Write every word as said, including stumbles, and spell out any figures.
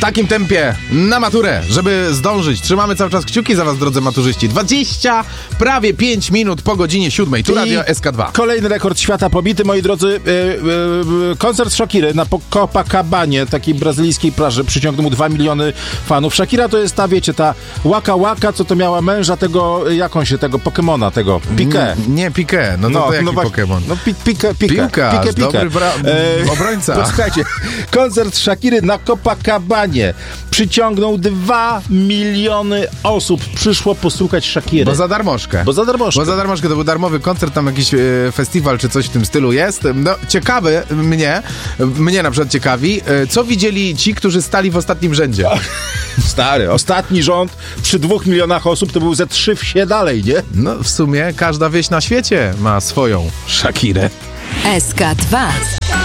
takim tempie na maturę, żeby zdążyć. Trzymamy cały czas kciuki za was, drodzy maturzyści. dwadzieścia, prawie pięć minut po godzinie siódmej. Tu Radio S K dwa. Kolejny rekord świata pobity, moi drodzy. Yy, yy, koncert Shakiry na Copacabanie, takiej brazylijskiej plaży, przyciągnął mu dwa miliony fanów. Shakira to jest ta, wiecie, ta Waka Waka, co to miała męża tego, jak on się, tego Pokemona, tego, Piqué. Nie, nie Piqué, no to, No, to jaki no właśnie, Pokemon? No pi, Piqué, Piqué. Piłkarz, Piqué, Piqué. dobry bra- E, obrońca. Posłuchajcie, koncert Shakiry na Copacabanie przyciągnął dwa miliony osób. Przyszło posłuchać Shakiry. Bo za darmożkę. Bo za darmożkę. Bo za darmożkę, to był darmowy koncert, tam jakiś e, festiwal czy coś w tym stylu jest. No, ciekawy mnie, mnie na przykład ciekawi, e, co widzieli ci, którzy stali w ostatnim rzędzie. Stary, ostatni rząd przy dwóch milionach osób to był ze trzy wsie dalej, nie? No w sumie każda wieś na świecie ma swoją Shakirę. S K dwa.